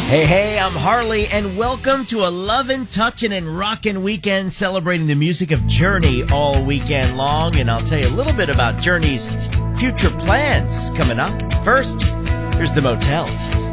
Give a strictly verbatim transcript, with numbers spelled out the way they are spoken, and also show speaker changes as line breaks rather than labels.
Hey, hey, I'm Harley, and welcome to a lovin', touchin', and rockin' weekend celebrating the music of Journey all weekend long. And I'll tell you a little bit about Journey's future plans coming up. First, here's the Motels.